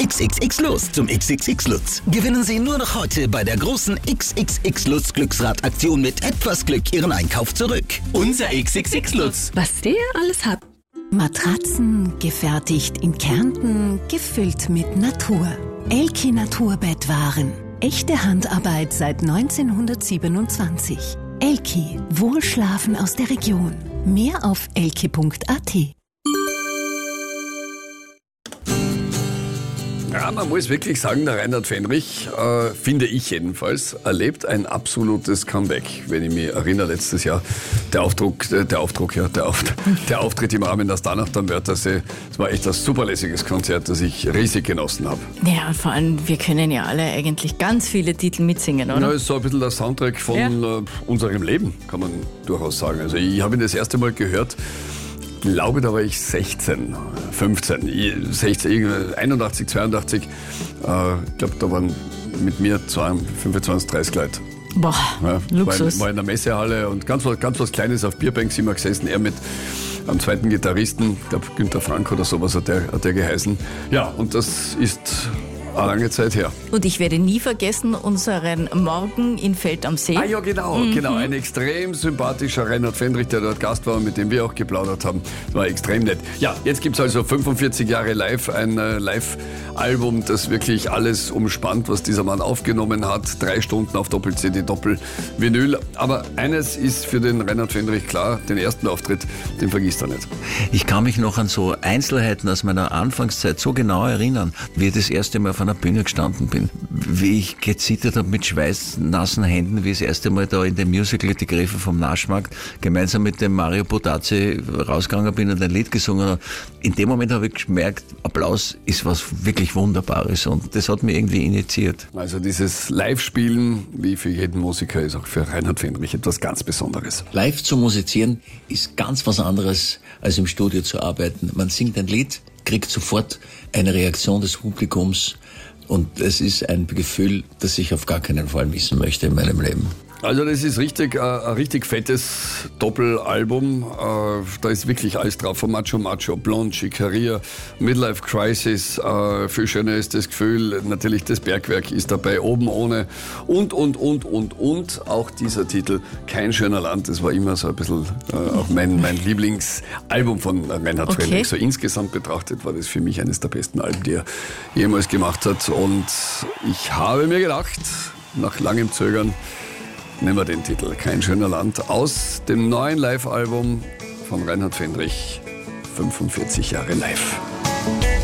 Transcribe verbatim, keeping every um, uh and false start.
X X X Lutz zum X X X Lutz. Gewinnen Sie nur noch heute bei der großen X X X Lutz Glücksrad-Aktion mit etwas Glück Ihren Einkauf zurück. Unser X X X Lutz. Was der alles hat. Matratzen gefertigt in Kärnten, gefüllt mit Natur. Elki Naturbettwaren. Echte Handarbeit seit neunzehnhundertsiebenundzwanzig. Elki, Wohlschlafen aus der Region. Mehr auf elki punkt a t. Ja, man muss wirklich sagen, der Reinhard Fendrich, äh, finde ich jedenfalls, erlebt ein absolutes Comeback. Wenn ich mich erinnere, letztes Jahr, der Aufdruck, äh, der Aufdruck, ja, der, Auft- der Auftritt im Rahmen der Stanacht am Wörthersee, das war echt ein superlässiges Konzert, das ich riesig genossen habe. Ja, und vor allem, wir können ja alle eigentlich ganz viele Titel mitsingen, oder? Ja, ist so ein bisschen der Soundtrack von Ja. äh, unserem Leben, kann man durchaus sagen. Also ich habe ihn das erste Mal gehört, ich glaube, da war ich sechzehn, fünfzehn, sechzehn, einundachtzig, zweiundachtzig. Äh, ich glaube, da waren mit mir fünfundzwanzig, dreißig Leute. Boah, Ja, Luxus. War in, war in der Messehalle und ganz was, ganz was Kleines auf Bierbank sind wir gesessen. Er mit einem zweiten Gitarristen, ich glaube Günther Frank oder sowas hat der, hat der geheißen. Ja, und das ist eine lange Zeit her. Und ich werde nie vergessen unseren Morgen in Feld am See. Ah ja, genau, genau. Ein extrem sympathischer Reinhard Fendrich, der dort Gast war und mit dem wir auch geplaudert haben. Das war extrem nett. Ja, jetzt gibt es also fünfundvierzig Jahre live, ein äh, Live-Album, das wirklich alles umspannt, was dieser Mann aufgenommen hat. Drei Stunden auf Doppel-C D, Doppel-Vinyl. Aber eines ist für den Reinhard Fendrich klar, den ersten Auftritt, den vergisst er nicht. Ich kann mich noch an so Einzelheiten aus meiner Anfangszeit so genau erinnern, wie ich das erste Mal auf einer Bühne gestanden bin, wie ich gezittert habe mit schweißnassen Händen, wie ich das erste Mal da in dem Musical Die Gräfe vom Naschmarkt gemeinsam mit dem Mario Potazzi rausgegangen bin und ein Lied gesungen habe. In dem Moment habe ich gemerkt, Applaus ist was wirklich Wunderbares und das hat mich irgendwie initiiert. Also dieses Live-Spielen, wie für jeden Musiker, ist auch für Reinhard Fendrich etwas ganz Besonderes. Live zu musizieren ist ganz was anderes, als im Studio zu arbeiten. Man singt ein Lied, kriegt sofort eine Reaktion des Publikums und es ist ein Gefühl, das ich auf gar keinen Fall missen möchte in meinem Leben. Also das ist richtig, äh, ein richtig fettes Doppelalbum. Äh, da ist wirklich alles drauf. Von Macho Macho, Blonde, Chicaria, Midlife Crisis, äh, viel schöner ist das Gefühl. Natürlich das Bergwerk ist dabei, Oben ohne und, und, und, und, und. Auch dieser Titel, Kein schöner Land, das war immer so ein bisschen äh, auch mein, mein Lieblingsalbum von Reinhard Okay. Fendrich. So insgesamt betrachtet war das für mich eines der besten Alben, die er jemals gemacht hat. Und ich habe mir gedacht, nach langem Zögern, nehmen wir den Titel Kein schöner Land aus dem neuen Live-Album von Reinhard Fendrich, fünfundvierzig Jahre live.